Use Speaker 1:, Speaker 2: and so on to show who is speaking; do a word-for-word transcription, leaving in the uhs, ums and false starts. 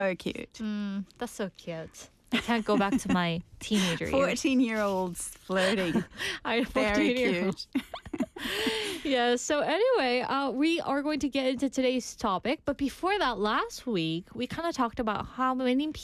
Speaker 1: So cute.
Speaker 2: Mm, that's so cute. I can't go back to my teenager years.
Speaker 1: fourteen-year-olds flirting.
Speaker 2: I
Speaker 1: Very
Speaker 2: fourteen-year-old.
Speaker 1: cute.
Speaker 2: Yeah, so anyway, uh, we are going to get into today's topic. But before that, last week, we kind of talked about how many